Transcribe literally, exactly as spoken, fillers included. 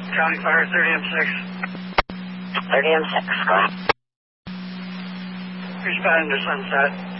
County Fire, thirty M six. thirty M six, go ahead. Responding to Sunset.